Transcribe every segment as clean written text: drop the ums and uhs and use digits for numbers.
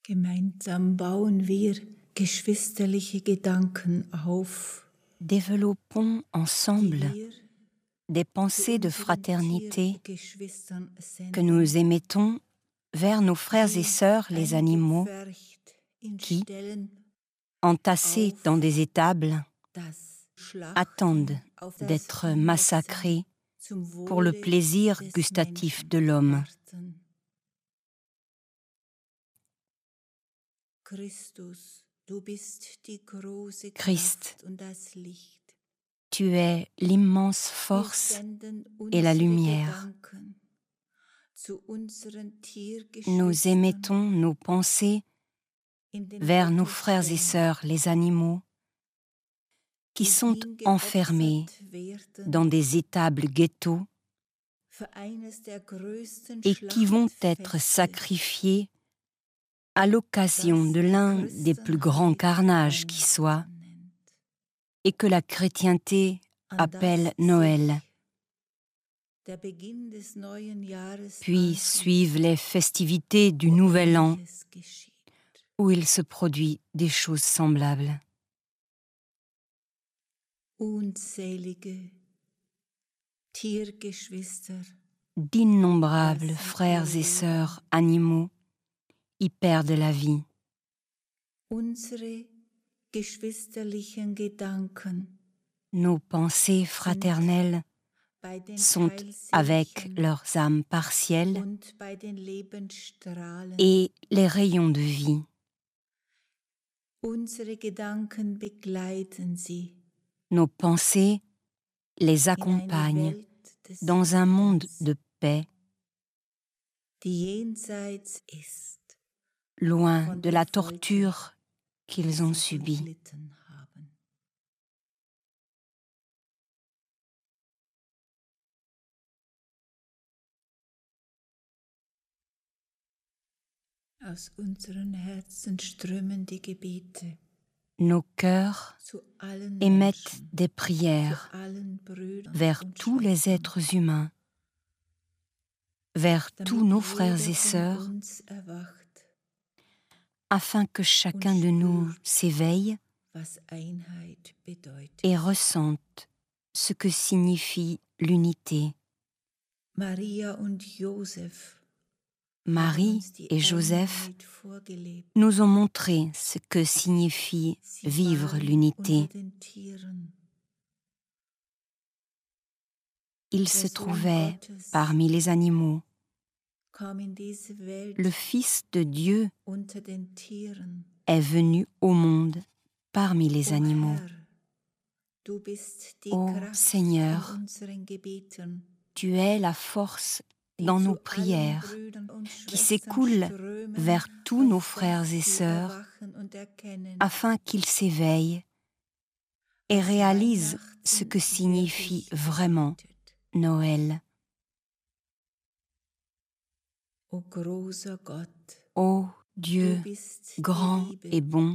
Gemeinsam bauen wir geschwisterliche Gedanken auf. Développons ensemble des pensées de fraternité que nous émettons vers nos frères et sœurs les animaux qui, entassés dans des étables, attendent d'être massacrés pour le plaisir gustatif de l'homme. Christ, tu es l'immense force et la lumière. Nous émettons nos pensées vers nos frères et sœurs les animaux qui sont enfermés dans des étables ghettos et qui vont être sacrifiés à l'occasion de l'un des plus grands carnages qui soit et que la chrétienté appelle Noël. Puis suivent les festivités du Nouvel An où il se produit des choses semblables. D'innombrables frères et sœurs animaux y perdent la vie. Nos pensées fraternelles sont avec leurs âmes partielles et les rayons de vie. Nos pensées les accompagnent dans un monde de paix, loin de la torture qu'ils ont subie. Aus unseren Herzen strömen die Gebete. Nos cœurs émettent des prières vers tous les êtres humains, vers tous nos frères et sœurs, afin que chacun de nous s'éveille et ressente ce que signifie l'unité. Marie et Joseph nous ont montré ce que signifie vivre l'unité. Ils se trouvaient parmi les animaux. Le Fils de Dieu est venu au monde parmi les animaux. Ô Seigneur, tu es la force dans nos prières qui s'écoulent vers tous nos frères et sœurs afin qu'ils s'éveillent et réalisent ce que signifie vraiment Noël. Ô Dieu grand et bon,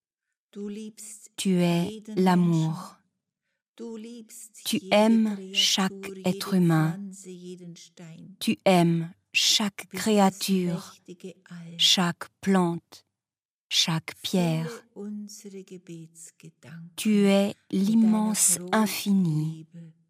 tu es l'amour. Tu aimes chaque être humain. Tu aimes chaque créature, chaque plante, chaque pierre. Tu es l'immense infini.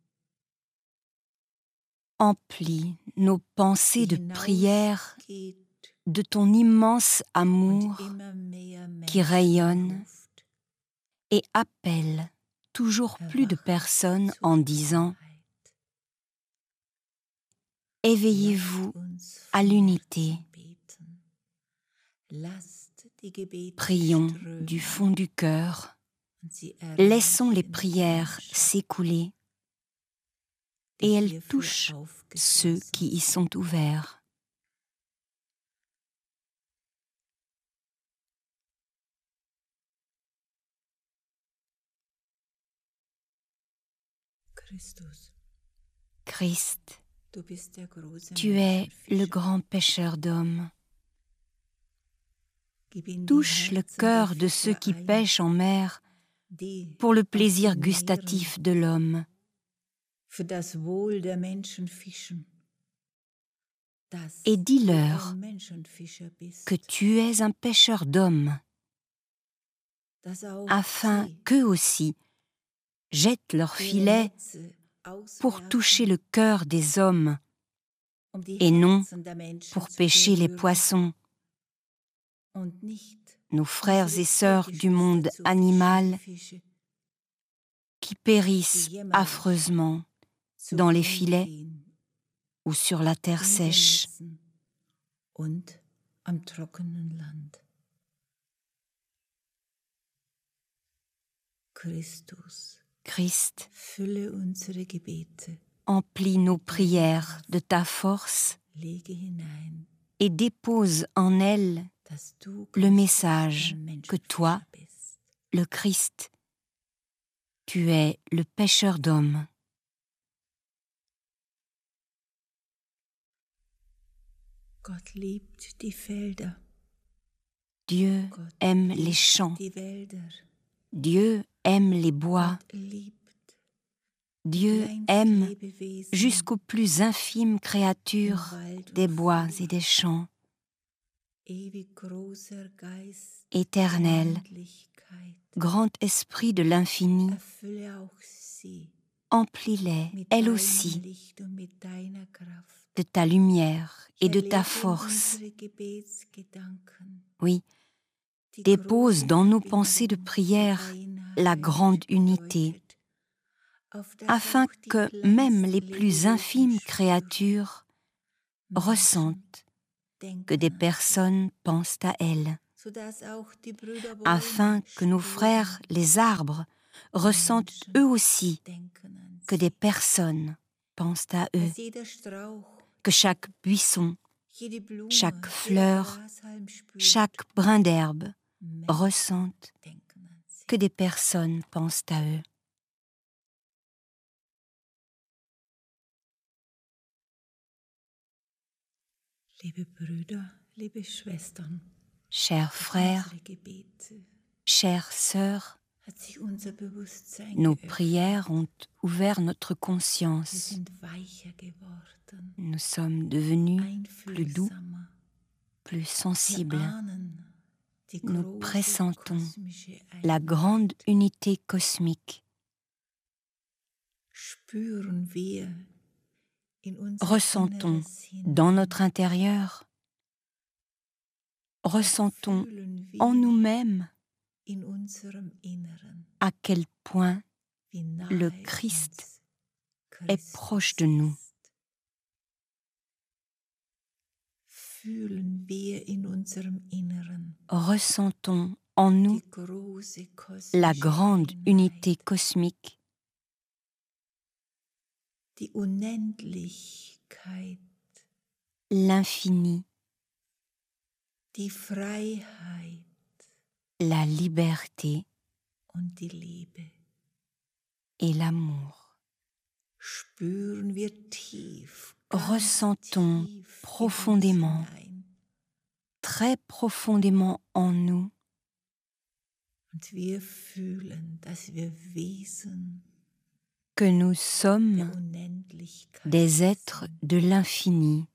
Emplis nos pensées de prière de ton immense amour qui rayonne et appelle toujours plus de personnes en disant « Éveillez-vous à l'unité ». Prions du fond du cœur, laissons les prières s'écouler et elles touchent ceux qui y sont ouverts. Christ, tu es le grand pécheur d'hommes. Touche le cœur de ceux qui pêchent en mer pour le plaisir gustatif de l'homme. et dis-leur que tu es un pêcheur d'hommes, afin qu'eux aussi jettent leurs filets pour toucher le cœur des hommes et non pour pêcher les poissons. Nos frères et sœurs du monde animal qui périssent affreusement dans les filets ou sur la terre sèche. Christ, emplis nos prières de ta force et dépose en elles le message que toi, le Christ, tu es le pêcheur d'hommes. Dieu aime les champs. Dieu aime les bois. Dieu aime jusqu'aux plus infimes créatures des bois et des champs. Éternel, grand esprit de l'infini, emplis-les, elles aussi, de ta lumière et de ta force. Oui, dépose dans nos pensées de prière la grande unité, afin que même les plus infimes créatures ressentent que des personnes pensent à elles, afin que nos frères les arbres ressentent eux aussi que des personnes pensent à eux, que chaque buisson, chaque fleur, chaque brin d'herbe ressentent que des personnes pensent à eux. Chers frères, chères sœurs, nos prières ont ouvert notre conscience. Nous sommes devenus plus doux, plus sensibles. Nous pressentons la grande unité cosmique. Ressentons dans notre intérieur, ressentons en nous-mêmes à quel point le Christ est proche de nous. Ressentons en nous la grande unité cosmique, l'infini, la liberté et l'amour. Ressentons profondément, très profondément en nous, que nous sommes des êtres de l'infini,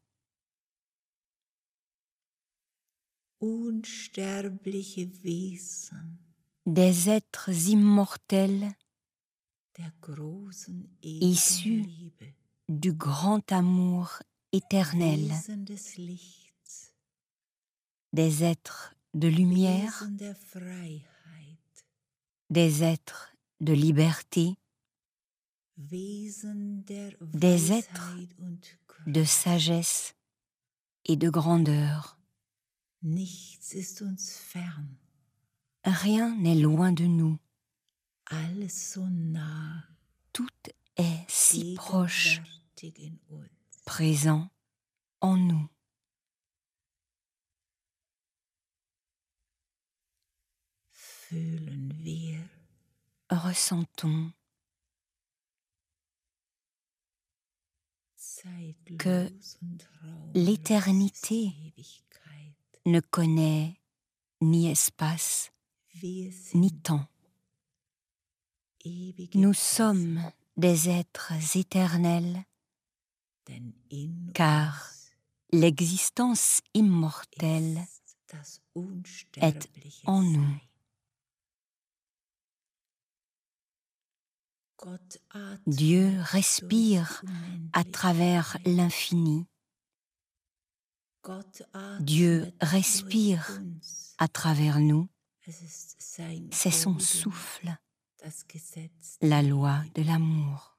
des êtres immortels issus du grand amour éternel, des êtres de lumière, des êtres de liberté, des êtres de sagesse et de grandeur. Rien n'est loin de nous. Tout est si proche, présent en nous. Ressentons que l'éternité ne connaît ni espace, ni temps. Nous sommes des êtres éternels, car L'existence immortelle est en nous. Dieu respire à travers l'infini. Dieu respire à travers nous. C'est son souffle, la loi de l'amour.